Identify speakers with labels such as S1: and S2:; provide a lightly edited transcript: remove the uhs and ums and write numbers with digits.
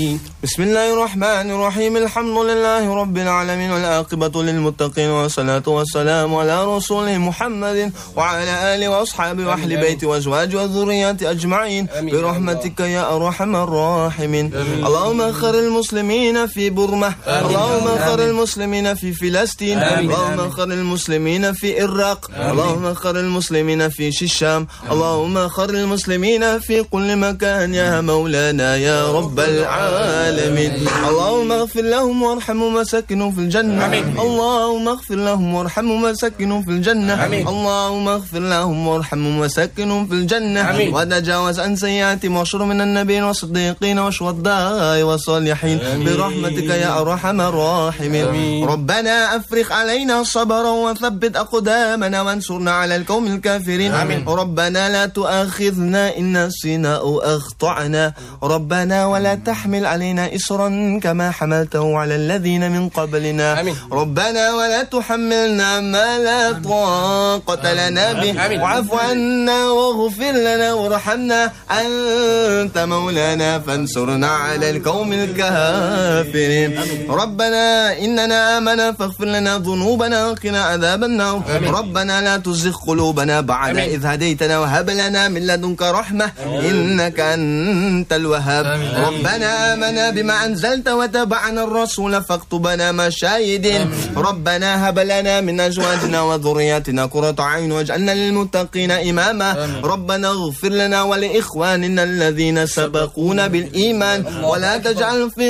S1: بسم الله الرحمن الرحيم. الحمد لله رب العالمين والعاقبة للمتقين والصلاة والسلام على رسوله محمد وعلى آله وأصحابه وأهل بيته وأزواجه وذرياته أجمعين برحمتك يا أرحم الراحمين. اللهم اخر المسلمين في برمة، اللهم اخر المسلمين في فلسطين، اللهم اخر المسلمين في العراق، اللهم اخر المسلمين في الشام، اللهم اخر المسلمين في كل مكان يا مولانا يا رب العالمين. اللهم اغفر لهم وارحمهم وسكنهم في الجنة، اللهم اغفر لهم وارحمهم وسكنهم في الجنة، اللهم اغفر لهم وارحمهم وسكنهم في الجنة، وتجاوز عن سيئاتهم واحشرهم من النبيين والصديقين والشهداء والصالحين برحمتك يا أرحم الراحمين. ربنا أفرغ علينا صبرا وثبت أقدامنا وانصرنا على القوم الكافرين. ربنا لا تؤاخذنا إن نسينا أو أخطأنا، ربنا ولا تحمل علينا إصرا كما حملته على الذين من قبلنا، ربنا ولا تحملنا ما لا طاقة لنا به، واعف عنا واغفر لنا وارحمنا أنت مولانا فانصرنا على القوم الكافرين. ربنا إننا آمنا فاغفر لنا ذنوبنا وقنا عذاب النار. ربنا لا تزغ قلوبنا بعد إذ هديتنا وهب لنا من لدنك رحمة إنك أنت الوهاب. ربنا آمنا بما أنزلت وتبعنا الرسول فاكتبنا مع الشاهدين. ربنا هب لنا من أزواجنا وذرياتنا قرة أعين واجعلنا للمتقين إماما. ربنا اغفر لنا ولإخواننا الذين سبقونا بالإيمان ولا تجعل في